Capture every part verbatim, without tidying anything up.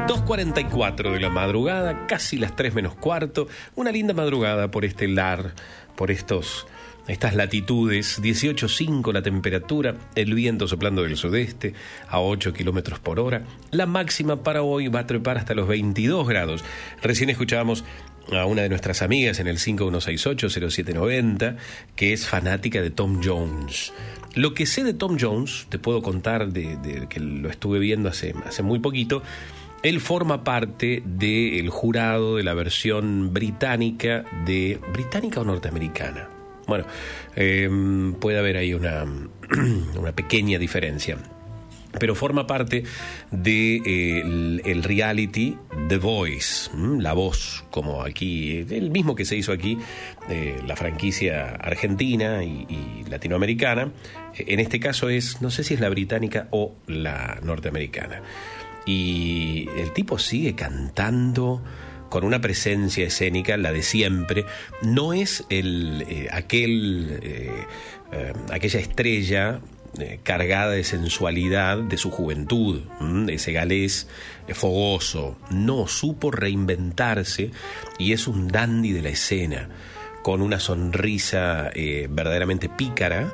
dos cuarenta y cuatro de la madrugada, casi las tres menos cuarto. Una linda madrugada por este lar, por estos, estas latitudes. dieciocho coma cinco la temperatura, el viento soplando del sudeste a ocho kilómetros por hora. La máxima para hoy va a trepar hasta los veintidós grados. Recién escuchábamos a una de nuestras amigas en el cinco uno seis ocho cero siete nueve cero, que es fanática de Tom Jones. Lo que sé de Tom Jones, te puedo contar de, de que lo estuve viendo hace, hace muy poquito. Él forma parte del jurado de la versión británica de... ¿Británica o norteamericana? Bueno, eh, puede haber ahí una, una pequeña diferencia. Pero forma parte de eh, el, el reality The Voice, ¿m? La Voz, como aquí, el mismo que se hizo aquí, eh, la franquicia argentina y, y latinoamericana. En este caso es, no sé si es la británica o la norteamericana. Y el tipo sigue cantando con una presencia escénica, la de siempre. No es el eh, aquel eh, eh, aquella estrella eh, cargada de sensualidad de su juventud, ¿m? Ese galés eh, fogoso. No, supo reinventarse y es un dandy de la escena, con una sonrisa eh, verdaderamente pícara.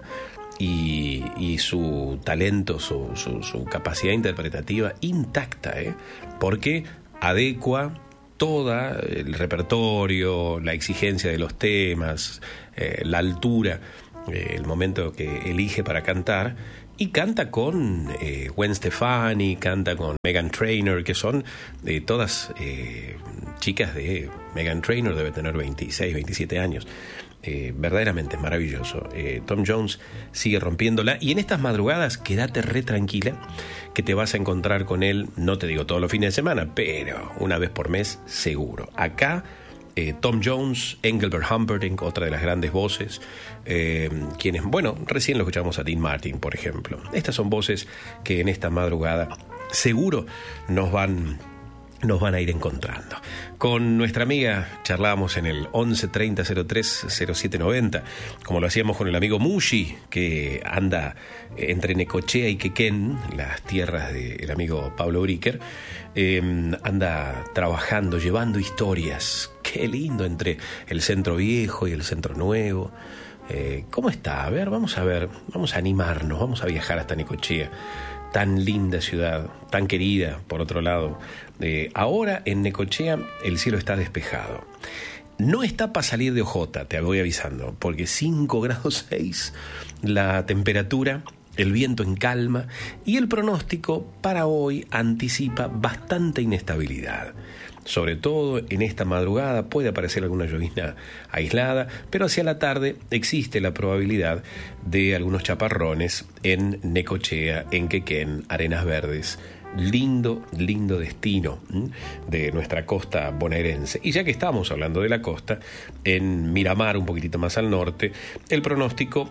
Y, y su talento, su, su, su capacidad interpretativa intacta, ¿eh? Porque adecua todo el repertorio, la exigencia de los temas, eh, la altura, eh, el momento que elige para cantar, y canta con eh, Gwen Stefani, canta con Meghan Trainor, que son eh, todas eh, chicas de... Meghan Trainor debe tener veintiséis, veintisiete años. Eh, verdaderamente maravilloso. eh, Tom Jones sigue rompiéndola, y en estas madrugadas quédate re tranquila que te vas a encontrar con él, no te digo todos los fines de semana, pero una vez por mes seguro. Acá eh, Tom Jones, Engelbert Humperdinck, otra de las grandes voces, eh, quienes, bueno, recién lo escuchamos a Dean Martin, por ejemplo. Estas son voces que en esta madrugada seguro nos van nos van a ir encontrando. Con nuestra amiga charlábamos en el once treinta cero tres cero siete noventa, como lo hacíamos con el amigo Mushi, que anda entre Necochea y Quequén, las tierras del amigo Pablo Bricker. eh, anda trabajando, llevando historias. Qué lindo, entre el centro viejo y el centro nuevo. Eh, ¿cómo está? A ver, vamos a ver, vamos a animarnos, vamos a viajar hasta Necochea. Tan linda ciudad, tan querida, por otro lado. Eh, ahora en Necochea el cielo está despejado. No está para salir de ojota, te voy avisando, porque cinco grados seis la temperatura, el viento en calma, y el pronóstico para hoy anticipa bastante inestabilidad. Sobre todo en esta madrugada puede aparecer alguna llovizna aislada, pero hacia la tarde existe la probabilidad de algunos chaparrones en Necochea, en Quequén, Arenas Verdes. Lindo, lindo destino ¿m? de nuestra costa bonaerense. Y ya que estamos hablando de la costa, en Miramar, un poquitito más al norte, el pronóstico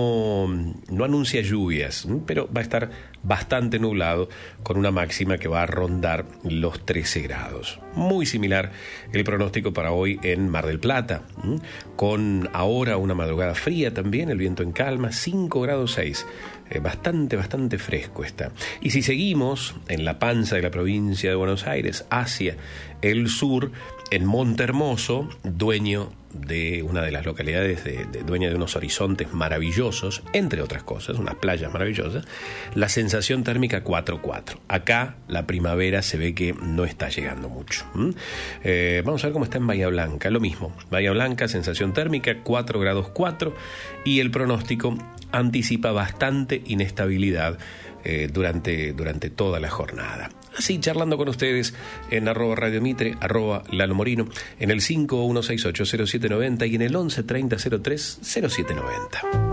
no, no anuncia lluvias, ¿m? pero va a estar bastante nublado, con una máxima que va a rondar los trece grados. Muy similar el pronóstico para hoy en Mar del Plata, ¿m? con ahora una madrugada fría también, el viento en calma, cinco grados seis. Eh, bastante, bastante fresco está. Y si seguimos en la panza de la provincia de Buenos Aires, hacia el sur, en Monte Hermoso, dueño de una de las localidades, de, de, dueña de unos horizontes maravillosos, entre otras cosas, unas playas maravillosas, la sensación térmica cuatro cuatro. Acá la primavera se ve que no está llegando mucho. ¿Mm? Eh, vamos a ver cómo está en Bahía Blanca, lo mismo. Bahía Blanca, sensación térmica cuatro grados cuatro, y el pronóstico anticipa bastante inestabilidad eh, durante, durante toda la jornada. Así, charlando con ustedes en arroba Radio Mitre, arroba Lalo Morino, en el cinco uno seis ocho cero siete noventa y en el once treinta cero tres cero siete noventa.